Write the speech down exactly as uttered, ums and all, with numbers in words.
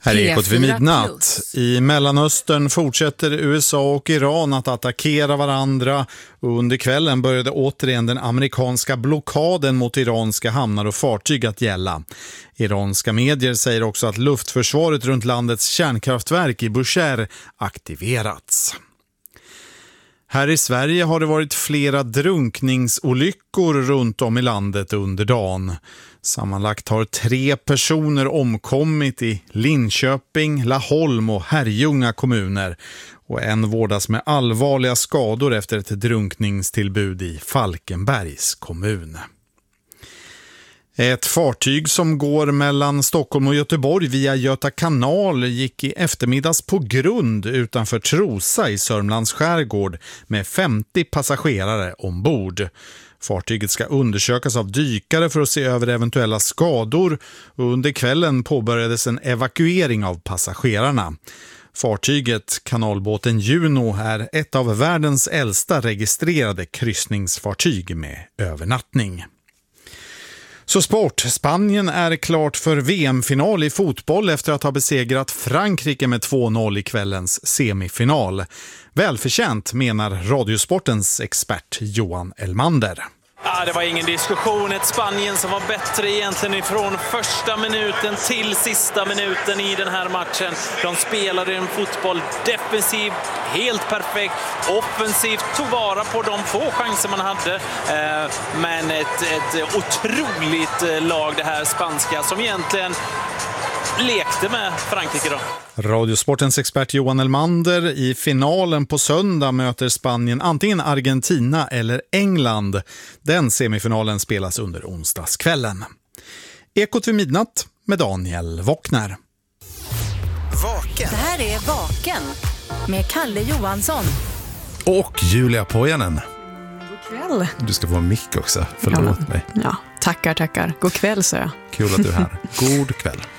Här är Ekot vid midnatt. I Mellanöstern fortsätter U S A och Iran att attackera varandra. Och under kvällen började återigen den amerikanska blockaden mot iranska hamnar och fartyg att gälla. Iranska medier säger också att luftförsvaret runt landets kärnkraftverk i Bushehr aktiverats. Här i Sverige har det varit flera drunkningsolyckor runt om i landet under dagen. Sammanlagt har tre personer omkommit i Linköping, Laholm och Herrljunga kommuner. Och en vårdas med allvarliga skador efter ett drunkningstillbud i Falkenbergs kommun. Ett fartyg som går mellan Stockholm och Göteborg via Göta kanal gick i eftermiddags på grund utanför Trosa i Sörmlands skärgård med femtio passagerare ombord. Fartyget ska undersökas av dykare för att se över eventuella skador och under kvällen påbörjades en evakuering av passagerarna. Fartyget, kanalbåten Juno, är ett av världens äldsta registrerade kryssningsfartyg med övernattning. Så sport. Spanien är klart för V M-final i fotboll efter att ha besegrat Frankrike med två noll i kvällens semifinal. Välförtjänt, menar Radiosportens expert Johan Elmander. Ja, det var ingen diskussion. Ett Spanien som var bättre egentligen ifrån första minuten till sista minuten i den här matchen. De spelade en fotboll defensiv, helt perfekt, offensivt, tog vara på de få chanser man hade. Men ett, ett otroligt lag det här spanska som egentligen lekte med Frankrike då. Radiosportens expert Johan Elmander. I finalen på söndag möter Spanien antingen Argentina eller England. Den semifinalen spelas under onsdagskvällen. Ekot vid midnatt med Daniel Wockner. Vaken. Det här är Vaken med Kalle Johansson. Och Julia Pojanen. God kväll. Du ska få en mick också, förlåt ja, mig. Ja, tackar, tackar. God kväll, så jag. Kul att du är här. God kväll.